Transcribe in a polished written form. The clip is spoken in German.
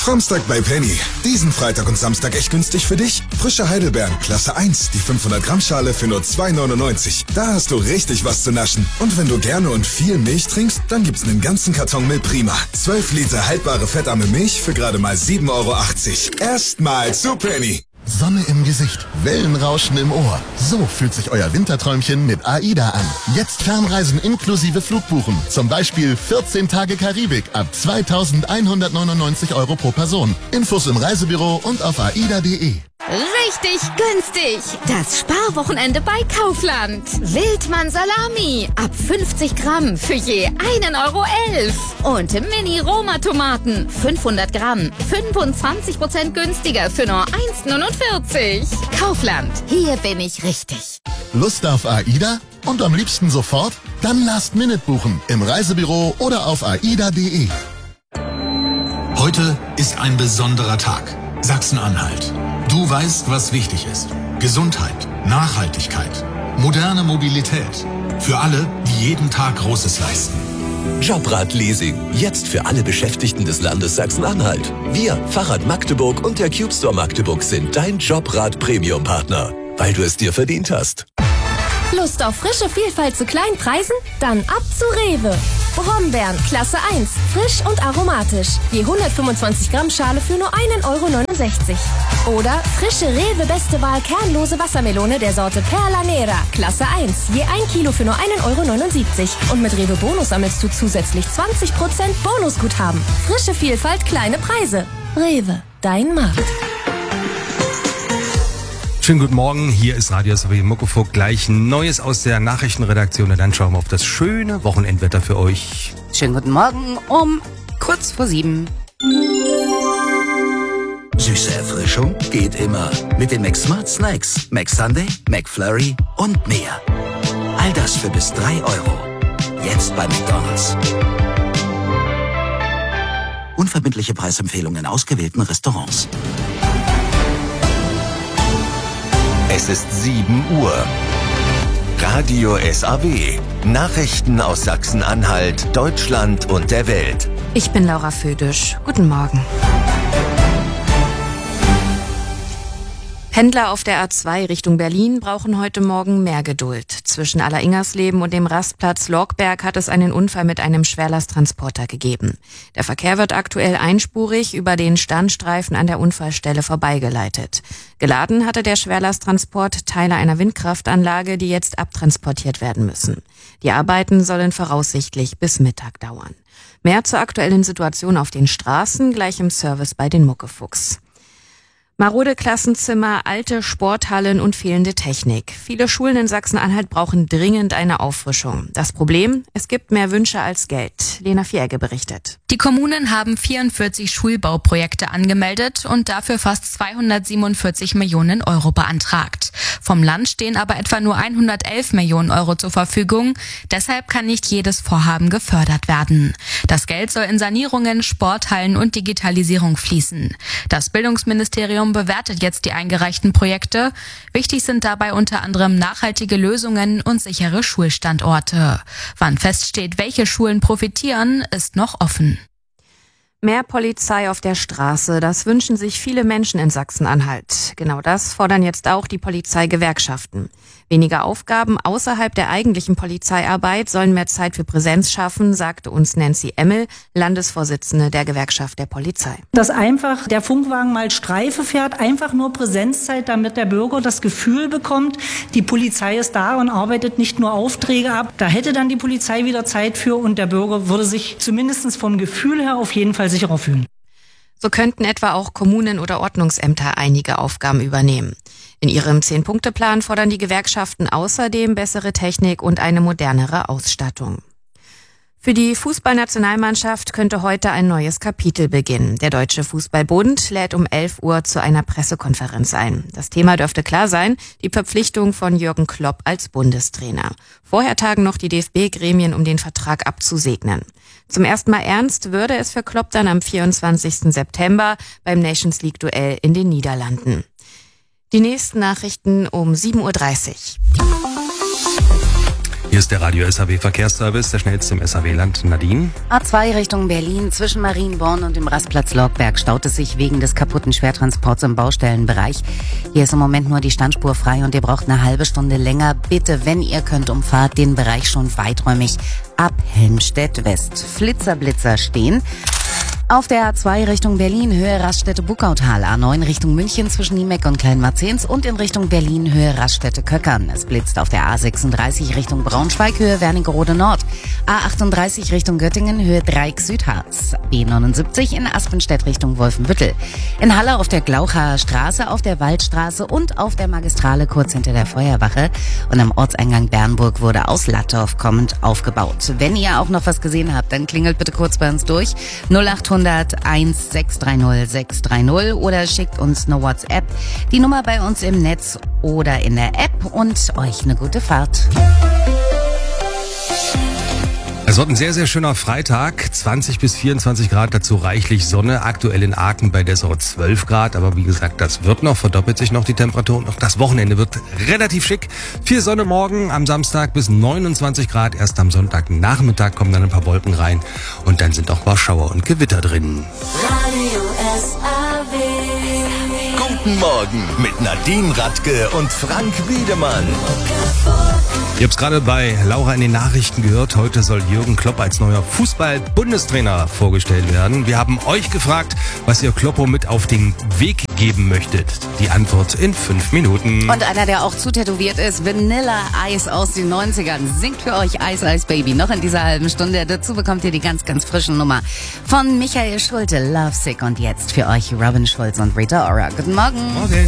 Framstag bei Penny. Diesen Freitag und Samstag echt günstig für dich. Frische Heidelbeeren, Klasse 1, die 500 Gramm Schale für nur 2,99. Da hast du richtig was zu naschen. Und wenn du gerne und viel Milch trinkst, dann gibt's einen ganzen Karton Milch Prima. 12 Liter haltbare fettarme Milch für gerade mal 7,80 Euro. Erstmal zu Penny. Sonne im Gesicht, Wellenrauschen im Ohr. So fühlt sich euer Winterträumchen mit AIDA an. Jetzt Fernreisen inklusive Flugbuchen. Zum Beispiel 14 Tage Karibik ab 2.199 Euro pro Person. Infos im Reisebüro und auf aida.de. Richtig günstig! Das Sparwochenende bei Kaufland. Wildmann Salami ab 50 Gramm für je 1,11 Euro. Und Mini-Roma-Tomaten 500 Gramm 25% günstiger für nur 1,49 €. Kaufland, hier bin ich richtig. Lust auf AIDA? Und am liebsten sofort? Dann Last-Minute buchen im Reisebüro oder auf aida.de. Heute ist ein besonderer Tag. Sachsen-Anhalt. Du weißt, was wichtig ist. Gesundheit, Nachhaltigkeit, moderne Mobilität. Für alle, die jeden Tag Großes leisten. Jobrad-Leasing. Jetzt für alle Beschäftigten des Landes Sachsen-Anhalt. Wir, Fahrrad Magdeburg und der Cube Store Magdeburg sind dein Jobrad-Premium-Partner. Weil du es dir verdient hast. Lust auf frische Vielfalt zu kleinen Preisen? Dann ab zu Rewe. Brombeeren, Klasse 1, frisch und aromatisch. Je 125 Gramm Schale für nur 1,69 €. Oder frische Rewe Beste Wahl kernlose Wassermelone der Sorte Perla Nera, Klasse 1. Je 1 Kilo für nur 1,79 €. Und mit Rewe Bonus sammelst du zusätzlich 20% Bonusguthaben. Frische Vielfalt, kleine Preise. Rewe, dein Markt. Schönen guten Morgen, hier ist Radio SW Muckefuck. Gleich Neues aus der Nachrichtenredaktion und dann schauen wir auf das schöne Wochenendwetter für euch. Schönen guten Morgen um kurz vor 7. Süße Erfrischung geht immer mit den McSmart Snacks, McSunday, McFlurry und mehr. All das für bis 3 €. Jetzt bei McDonald's. Unverbindliche Preisempfehlungen in ausgewählten Restaurants. Es ist 7 Uhr. Radio SAW. Nachrichten aus Sachsen-Anhalt, Deutschland und der Welt. Ich bin Laura Födisch. Guten Morgen. Pendler auf der A2 Richtung Berlin brauchen heute Morgen mehr Geduld. Zwischen Alleringhersleben und dem Rastplatz Lorgberg hat es einen Unfall mit einem Schwerlasttransporter gegeben. Der Verkehr wird aktuell einspurig über den Standstreifen an der Unfallstelle vorbeigeleitet. Geladen hatte der Schwerlasttransport Teile einer Windkraftanlage, die jetzt abtransportiert werden müssen. Die Arbeiten sollen voraussichtlich bis Mittag dauern. Mehr zur aktuellen Situation auf den Straßen gleich im Service bei den Muckefuchs. Marode Klassenzimmer, alte Sporthallen und fehlende Technik. Viele Schulen in Sachsen-Anhalt brauchen dringend eine Auffrischung. Das Problem? Es gibt mehr Wünsche als Geld. Lena Vierge berichtet. Die Kommunen haben 44 Schulbauprojekte angemeldet und dafür fast 247 Millionen € beantragt. Vom Land stehen aber etwa nur 111 Millionen € zur Verfügung. Deshalb kann nicht jedes Vorhaben gefördert werden. Das Geld soll in Sanierungen, Sporthallen und Digitalisierung fließen. Das Bildungsministerium bewertet jetzt die eingereichten Projekte. Wichtig sind dabei unter anderem nachhaltige Lösungen und sichere Schulstandorte. Wann feststeht, welche Schulen profitieren, ist noch offen. Mehr Polizei auf der Straße, das wünschen sich viele Menschen in Sachsen-Anhalt. Genau das fordern jetzt auch die Polizeigewerkschaften. Weniger Aufgaben außerhalb der eigentlichen Polizeiarbeit sollen mehr Zeit für Präsenz schaffen, sagte uns Nancy Emmel, Landesvorsitzende der Gewerkschaft der Polizei. Dass einfach der Funkwagen mal Streife fährt, einfach nur Präsenzzeit, damit der Bürger das Gefühl bekommt, die Polizei ist da und arbeitet nicht nur Aufträge ab. Da hätte dann die Polizei wieder Zeit für und der Bürger würde sich zumindest vom Gefühl her auf jeden Fall sicherer fühlen. So könnten etwa auch Kommunen oder Ordnungsämter einige Aufgaben übernehmen. In ihrem 10-Punkte-Plan fordern die Gewerkschaften außerdem bessere Technik und eine modernere Ausstattung. Für die Fußballnationalmannschaft könnte heute ein neues Kapitel beginnen. Der Deutsche Fußballbund lädt um 11 Uhr zu einer Pressekonferenz ein. Das Thema dürfte klar sein, die Verpflichtung von Jürgen Klopp als Bundestrainer. Vorher tagen noch die DFB-Gremien, um den Vertrag abzusegnen. Zum ersten Mal ernst würde es für Klopp dann am 24. September beim Nations League-Duell in den Niederlanden. Die nächsten Nachrichten um 7.30 Uhr. Hier ist der Radio SAW Verkehrsservice, der schnellste im SAW-Land. Nadine? A2 Richtung Berlin, zwischen Marienborn und dem Rastplatz Lorkberg staut es sich wegen des kaputten Schwertransports im Baustellenbereich. Hier ist im Moment nur die Standspur frei und ihr braucht eine halbe Stunde länger. Bitte, wenn ihr könnt, umfahrt den Bereich schon weiträumig ab Helmstedt West. Flitzer stehen. Auf der A2 Richtung Berlin, Höhe Raststätte-Buckautal, A9 Richtung München zwischen Niemeck und Kleinmarzens und in Richtung Berlin, Höhe Raststätte-Köckern. Es blitzt auf der A36 Richtung Braunschweig, Höhe Wernigerode Nord. A38 Richtung Göttingen, Höhe Dreieck-Südharz. B79 in Aspenstedt Richtung Wolfenbüttel. In Halle auf der Glauchaer Straße, auf der Waldstraße und auf der Magistrale kurz hinter der Feuerwache. Und am Ortseingang Bernburg wurde aus Lattorf kommend aufgebaut. Wenn ihr auch noch was gesehen habt, dann klingelt bitte kurz bei uns durch. 0800 630 630 oder schickt uns eine WhatsApp. Die Nummer bei uns im Netz oder in der App und euch eine gute Fahrt. Es wird ein sehr, sehr schöner Freitag, 20 bis 24 Grad, dazu reichlich Sonne, aktuell in Aachen bei Dessau 12 Grad, aber wie gesagt, das wird noch, verdoppelt sich noch die Temperatur und auch das Wochenende wird relativ schick. Viel Sonne morgen am Samstag bis 29 Grad, erst am Sonntagnachmittag kommen dann ein paar Wolken rein und dann sind auch ein paar Schauer und Gewitter drin. Radio SAW. Guten Morgen mit Nadine Radke und Frank Wiedemann. Ihr habt es gerade bei Laura in den Nachrichten gehört. Heute soll Jürgen Klopp als neuer Fußball-Bundestrainer vorgestellt werden. Wir haben euch gefragt, was ihr Kloppo mit auf den Weg geben möchtet. Die Antwort in 5 Minuten. Und einer, der auch zutätowiert ist, Vanilla Ice aus den 90ern, singt für euch Ice Ice Baby noch in dieser halben Stunde. Dazu bekommt ihr die ganz, ganz frische Nummer von Michael Schulte, Lovesick. Und jetzt für euch Robin Schulz und Rita Ora. Guten Morgen. Morgen.